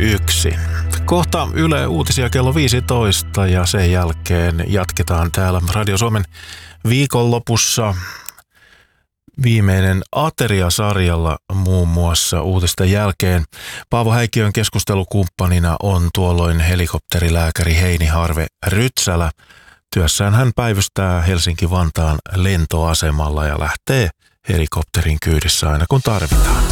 1. Kohta Yle Uutisia kello 15 ja sen jälkeen jatketaan täällä Radio Suomen viikonlopussa viimeinen Ateria-sarjalla muun muassa uutisten jälkeen. Paavo Häikkiön keskustelukumppanina on tuolloin helikopterilääkäri Heini Harve Rytsälä. Työssään hän päivystää Helsinki-Vantaan lentoasemalla ja lähtee helikopterin kyydissä aina kun tarvitaan.